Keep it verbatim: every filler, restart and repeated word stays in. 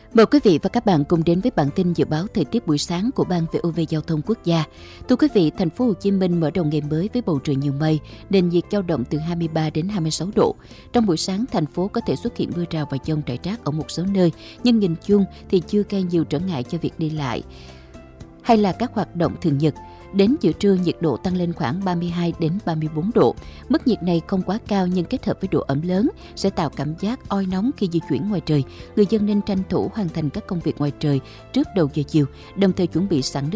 Mời quý vị và các bạn cùng đến với bản tin dự báo thời tiết buổi sáng của Ban vê o vê Giao thông Quốc gia. Thưa quý vị, thành phố Hồ Chí Minh mở đầu ngày mới với bầu trời nhiều mây, nền nhiệt dao động từ hai mươi ba đến hai mươi sáu độ. Trong buổi sáng, thành phố có thể xuất hiện mưa rào và dông rải rác ở một số nơi, nhưng nhìn chung thì chưa gây nhiều trở ngại cho việc đi lại hay là các hoạt động thường nhật. Đến giữa trưa, nhiệt độ tăng lên khoảng ba mươi hai đến ba mươi bốn độ. Mức nhiệt này không quá cao nhưng kết hợp với độ ẩm lớn sẽ tạo cảm giác oi nóng khi di chuyển ngoài trời. Người dân nên tranh thủ hoàn thành các công việc ngoài trời trước đầu giờ chiều, đồng thời chuẩn bị sẵn nước